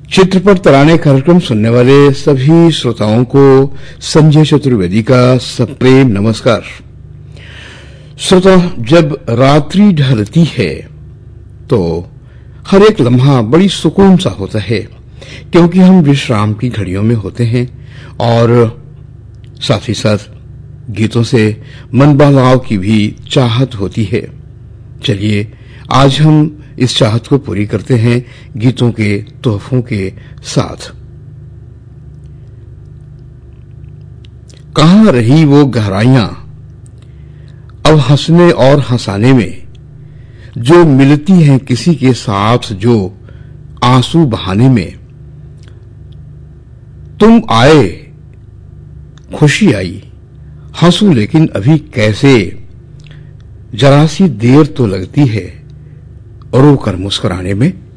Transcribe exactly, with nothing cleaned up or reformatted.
चित्रपट तराने कार्यक्रम सुनने वाले सभी श्रोताओं को संजय चतुर्वेदी का सप्रेम नमस्कार। श्रोता, जब रात्रि ढलती है तो हर एक लम्हा बड़ी सुकून सा होता है, क्योंकि हम विश्राम की घड़ियों में होते हैं और साथ ही साथ गीतों से मन बहलाव की भी चाहत होती है। चलिए आज हम इस चाहत को पूरी करते हैं गीतों के तोहफों के साथ। कहां रही वो गहराइयां अब हंसने और हंसाने में, जो मिलती हैं किसी के साथ जो आंसू बहाने में। तुम आए खुशी आई, हंसू लेकिन अभी कैसे, जरा सी देर तो लगती है रो कर मुस्कुराने में।